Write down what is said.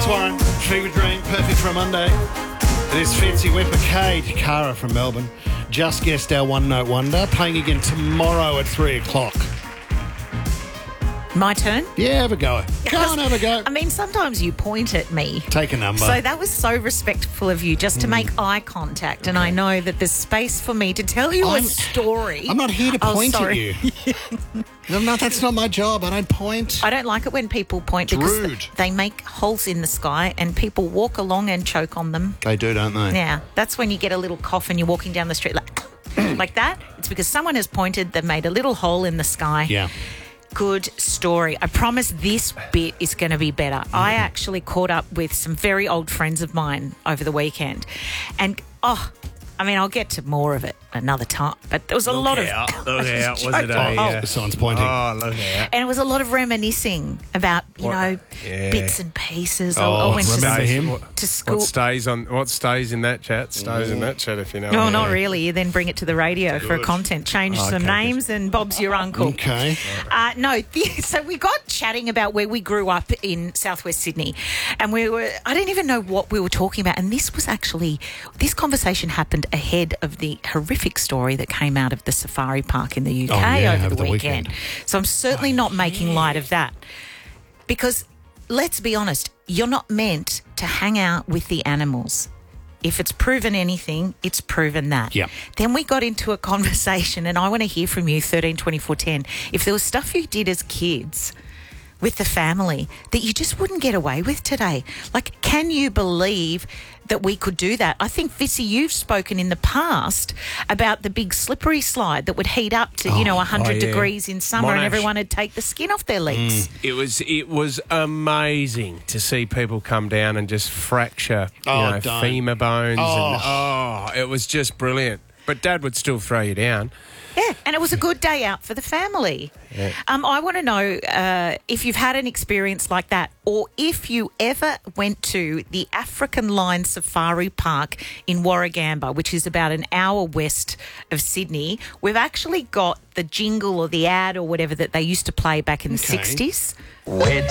It's Warren. Fever Dream. Perfect for a Monday. It is Fitzy Whipper Cade. Cara from Melbourne. Just guessed our One Note Wonder. Playing again tomorrow at 3 o'clock. My turn? Yeah, have a go. Go on, have a go. I mean, sometimes you point at me. Take a number. So that was so respectful of you just to make eye contact. And I know that there's space for me to tell you a story. I'm not here to point at you. you. That's not my job. I don't point. I don't like it when people point It's because rude. they make holes in the sky and people walk along and choke on them. They do, don't they? Yeah, that's when you get a little cough and you're walking down the street like that. It's because someone has pointed, they've made a little hole in the sky. Yeah. Good story. I promise this bit is going to be better. I actually caught up with some very old friends of mine over the weekend. And, I'll get to more of it another time. But there was a lot of... Look out. Was it Someone's pointing. Oh, look out. And it was a lot of reminiscing about, bits and pieces. Oh, I went remember him? to school. What stays in that chat? Stays in that chat, if you know. No, not really. You then bring it to the radio for content. Change some names and Bob's your uncle. Okay. So we got chatting about where we grew up in southwest Sydney, and I didn't even know what we were talking about, and this conversation happened ahead of the horrific story that came out of the safari park in the UK over the weekend. So I'm certainly not making light of that, because let's be honest, you're not meant to hang out with the animals. If it's proven anything, it's proven that. Yep. Then we got into a conversation, and I want to hear from you, 13 24 10. If there was stuff you did as kids with the family that you just wouldn't get away with today. Like, can you believe that we could do that? I think, Fitzy, you've spoken in the past about the big slippery slide that would heat up to, 100 degrees in summer, and everyone would take the skin off their legs. It was amazing to see people come down and just fracture femur bones. And it was just brilliant. But Dad would still throw you down. Yeah, and it was a good day out for the family. Yeah. I want to know if you've had an experience like that, or if you ever went to the African Line Safari Park in Warragamba, which is about an hour west of Sydney. We've actually got the jingle or the ad or whatever that they used to play back in the 60s. Where